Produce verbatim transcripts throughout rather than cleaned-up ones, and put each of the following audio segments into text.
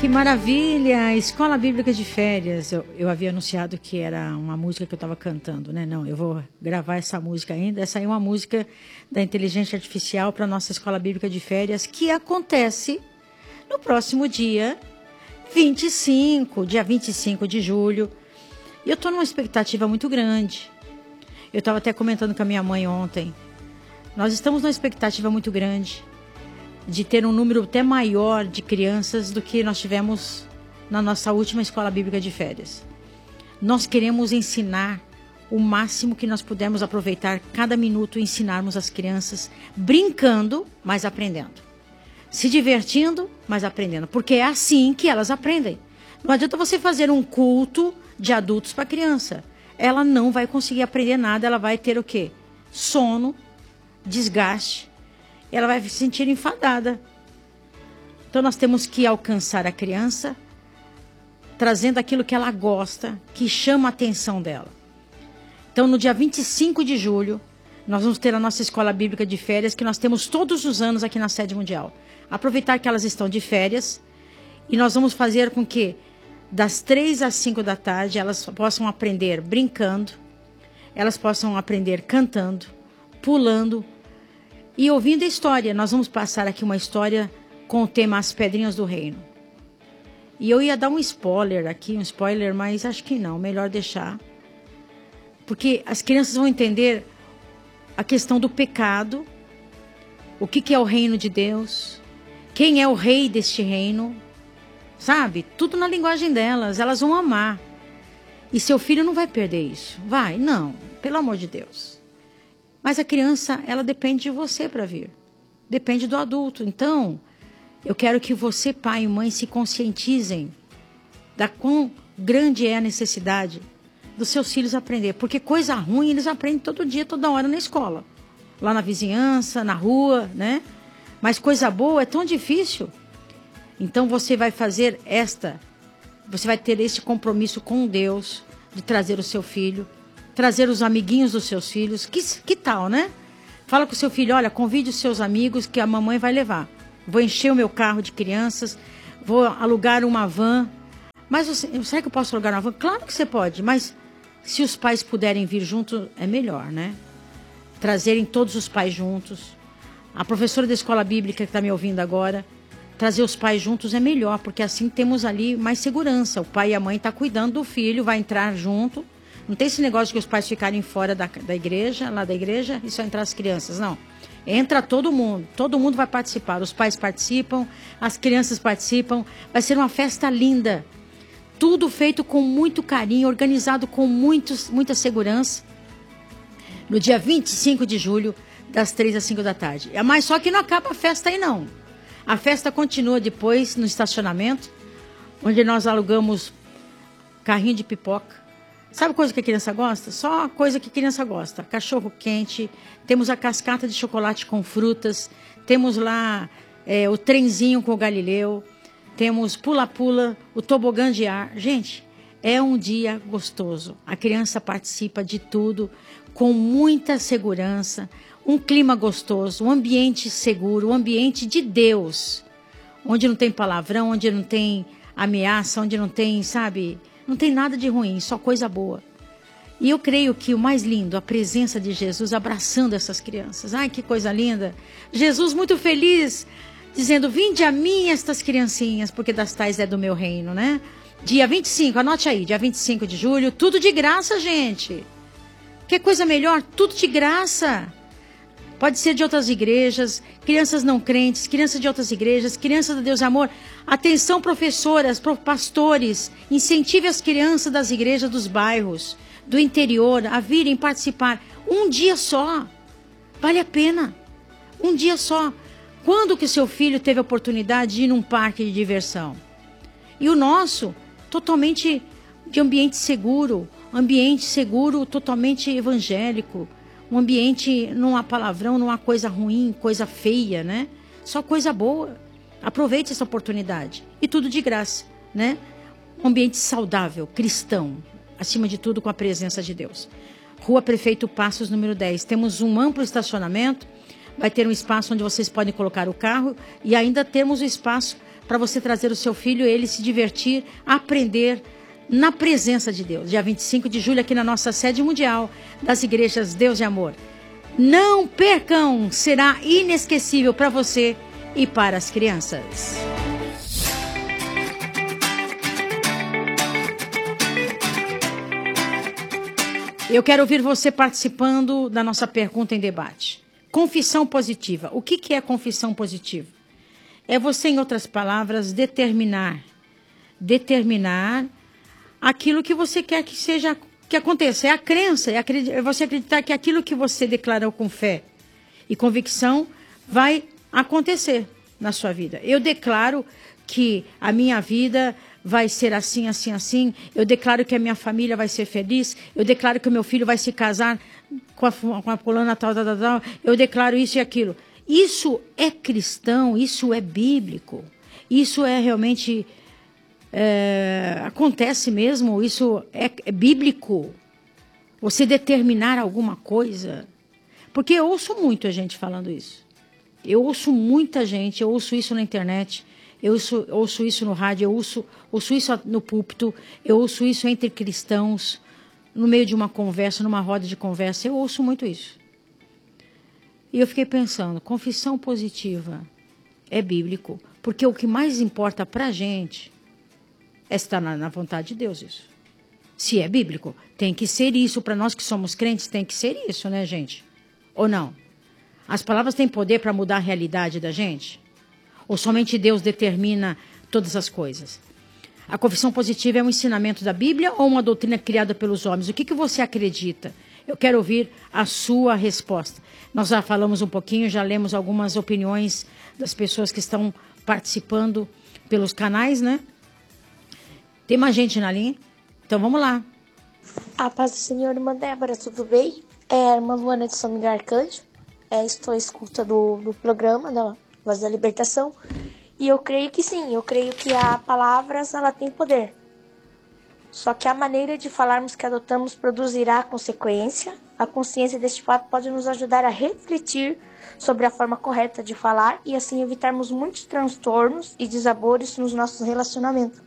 Que maravilha! Escola Bíblica de Férias. Eu, eu havia anunciado que era uma música que eu estava cantando, né? Não, eu vou gravar essa música ainda. Essa aí é uma música da inteligência artificial para a nossa Escola Bíblica de Férias, que acontece no próximo dia vinte e cinco, dia vinte e cinco de julho. E eu estou numa expectativa muito grande. Eu estava até comentando com a minha mãe ontem. Nós estamos numa expectativa muito grande de ter um número até maior de crianças do que nós tivemos na nossa última Escola Bíblica de Férias. Nós queremos ensinar o máximo que nós pudermos, aproveitar cada minuto e ensinarmos as crianças, brincando, mas aprendendo. Se divertindo, mas aprendendo. Porque é assim que elas aprendem. Não adianta você fazer um culto de adultos para criança. Ela não vai conseguir aprender nada, ela vai ter o quê? Sono, desgaste. Ela vai se sentir enfadada. Então nós temos que alcançar a criança trazendo aquilo que ela gosta, que chama a atenção dela. Então no dia vinte e cinco de julho, nós vamos ter a nossa Escola Bíblica de Férias, que nós temos todos os anos aqui na Sede Mundial. Aproveitar que elas estão de férias e nós vamos fazer com que das três às cinco da tarde elas possam aprender brincando, elas possam aprender cantando, pulando, e ouvindo a história. Nós vamos passar aqui uma história com o tema As Pedrinhas do Reino. E eu ia dar um spoiler aqui, um spoiler, mas acho que não, melhor deixar. Porque as crianças vão entender a questão do pecado, o que, que é o reino de Deus, quem é o rei deste reino, sabe? Tudo na linguagem delas, elas vão amar. E seu filho não vai perder isso. Vai? Não, pelo amor de Deus. Mas a criança, ela depende de você para vir. Depende do adulto. Então, eu quero que você, pai e mãe, se conscientizem da quão grande é a necessidade dos seus filhos aprender. Porque coisa ruim eles aprendem todo dia, toda hora na escola. Lá na vizinhança, na rua, né? Mas coisa boa é tão difícil. Então, você vai fazer esta... Você vai ter esse compromisso com Deus de trazer o seu filho, trazer os amiguinhos dos seus filhos. Que, que tal, né? Fala com o seu filho, olha, convide os seus amigos que a mamãe vai levar. Vou encher o meu carro de crianças, vou alugar uma van. Mas você, será que eu posso alugar uma van? Claro que você pode, mas se os pais puderem vir juntos, é melhor, né? Trazerem todos os pais juntos. A professora da escola bíblica que está me ouvindo agora, trazer os pais juntos é melhor, porque assim temos ali mais segurança. O pai e a mãe estão cuidando do filho, vai entrar junto. Não tem esse negócio de que os pais ficarem fora da, da igreja, lá da igreja, e só entrar as crianças, não. Entra todo mundo, todo mundo vai participar. Os pais participam, as crianças participam. Vai ser uma festa linda. Tudo feito com muito carinho, organizado com muitos, muita segurança. No dia vinte e cinco de julho, das três às cinco da tarde. Mas só que não acaba a festa aí, não. A festa continua depois no estacionamento, onde nós alugamos carrinho de pipoca. Sabe coisa que a criança gosta? Só coisa que a criança gosta. Cachorro quente, temos a cascata de chocolate com frutas, temos lá é, o trenzinho com o Galileu, temos pula-pula, o tobogã de ar. Gente, é um dia gostoso. A criança participa de tudo com muita segurança, um clima gostoso, um ambiente seguro, um ambiente de Deus, onde não tem palavrão, onde não tem ameaça, onde não tem, sabe... Não tem nada de ruim, só coisa boa. E eu creio que o mais lindo, a presença de Jesus abraçando essas crianças. Ai, que coisa linda. Jesus muito feliz, dizendo, vinde a mim estas criancinhas, porque das tais é do meu reino, né? Dia vinte e cinco, anote aí, dia vinte e cinco de julho, tudo de graça, gente. Que coisa melhor? Tudo de graça. Pode ser de outras igrejas, crianças não crentes, crianças de outras igrejas, crianças do Deus e Amor. Atenção, professoras, pastores, incentive as crianças das igrejas dos bairros, do interior, a virem participar. Um dia só. Vale a pena. Um dia só. Quando que o seu filho teve a oportunidade de ir num parque de diversão? E o nosso, totalmente de ambiente seguro, ambiente seguro, totalmente evangélico. Um ambiente, não há palavrão, não há coisa ruim, coisa feia, né? Só coisa boa. Aproveite essa oportunidade. E tudo de graça, né? Um ambiente saudável, cristão. Acima de tudo, com a presença de Deus. Rua Prefeito Passos, número dez. Temos um amplo estacionamento. Vai ter um espaço onde vocês podem colocar o carro. E ainda temos o espaço para você trazer o seu filho, ele se divertir, aprender na presença de Deus. Dia vinte e cinco de julho, aqui na nossa sede mundial das igrejas Deus de Amor. Não percam, será inesquecível para você e para as crianças. Eu quero ouvir você participando da nossa pergunta em debate. Confissão positiva. O que que é confissão positiva? É você, em outras palavras, determinar, determinar aquilo que você quer que seja, que aconteça. É a crença, é, acreditar, é você acreditar que aquilo que você declarou com fé e convicção vai acontecer na sua vida. Eu declaro que a minha vida vai ser assim, assim, assim. Eu declaro que a minha família vai ser feliz. Eu declaro que o meu filho vai se casar com a, com a fulana tal, tal, tal, tal. Eu declaro isso e aquilo. Isso é cristão, isso é bíblico. Isso é realmente... É, acontece mesmo, isso é, é bíblico. Você determinar alguma coisa. Porque eu ouço muito a gente falando isso. Eu ouço muita gente, eu ouço isso na internet, eu ouço, ouço isso no rádio, eu ouço, ouço isso no púlpito, eu ouço isso entre cristãos, no meio de uma conversa, numa roda de conversa, eu ouço muito isso. E eu fiquei pensando, confissão positiva é bíblico, porque o que mais importa para a gente é estar na, na vontade de Deus isso. Se é bíblico, tem que ser isso, para nós que somos crentes, tem que ser isso, né, gente? Ou não? As palavras têm poder para mudar a realidade da gente? Ou somente Deus determina todas as coisas? A confissão positiva é um ensinamento da Bíblia ou uma doutrina criada pelos homens? O que, que você acredita? Eu quero ouvir a sua resposta. Nós já falamos um pouquinho, já lemos algumas opiniões das pessoas que estão participando pelos canais, né? Tem mais gente na linha? Então vamos lá. A paz do Senhor, irmã Débora, tudo bem? É a irmã Luana de São Miguel Arcanjo. É, estou à escuta do, do programa da Voz da Libertação. E eu creio que sim, eu creio que a palavras ela tem poder. Só que a maneira de falarmos que adotamos produzirá consequência. A consciência deste fato pode nos ajudar a refletir sobre a forma correta de falar e assim evitarmos muitos transtornos e desabores nos nossos relacionamentos.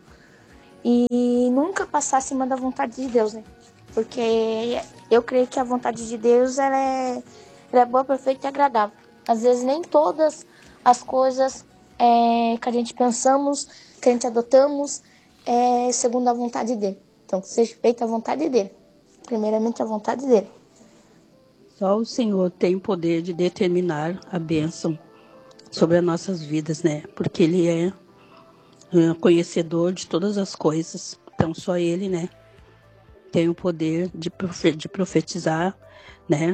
E nunca passar acima da vontade de Deus, né? Porque eu creio que a vontade de Deus ela é, ela é boa, perfeita e agradável. Às vezes nem todas as coisas é, que a gente pensamos, que a gente adotamos, é segundo a vontade dele. Então, que seja feita a vontade dele. Primeiramente, a vontade dele. Só o Senhor tem o poder de determinar a bênção sobre as nossas vidas, né? Porque Ele é conhecedor de todas as coisas. Então, só Ele, né? Tem o poder de, profe- de profetizar, né?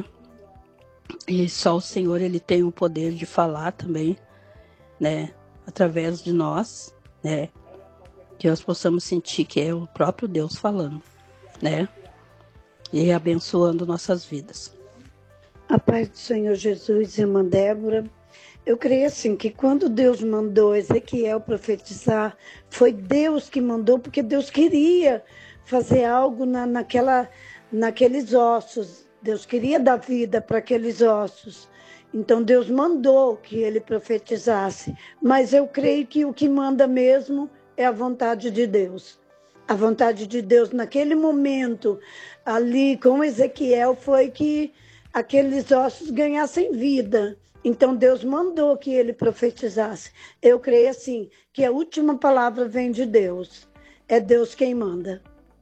E só o Senhor, Ele tem o poder de falar também, né? Através de nós, né? Que nós possamos sentir que é o próprio Deus falando, né? E abençoando nossas vidas. A paz do Senhor Jesus, irmã Débora. Eu creio assim, que quando Deus mandou Ezequiel profetizar, foi Deus que mandou, porque Deus queria fazer algo na, naquela, naqueles ossos. Deus queria dar vida para aqueles ossos. Então Deus mandou que ele profetizasse. Mas eu creio que o que manda mesmo é a vontade de Deus. A vontade de Deus naquele momento, ali com Ezequiel, foi que aqueles ossos ganhassem vida. Então Deus mandou que ele profetizasse. Eu creio assim, que a última palavra vem de Deus. É Deus quem manda.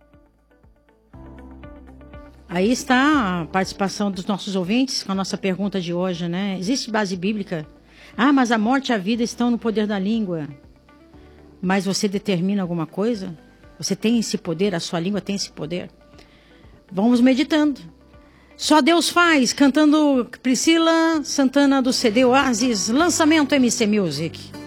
Aí está a participação dos nossos ouvintes com a nossa pergunta de hoje, né? Existe base bíblica? Ah, mas a morte e a vida estão no poder da língua. Mas você determina alguma coisa? Você tem esse poder? A sua língua tem esse poder? Vamos meditando. Só Deus faz, cantando Priscila Santana do C D Oasis, lançamento M C Music.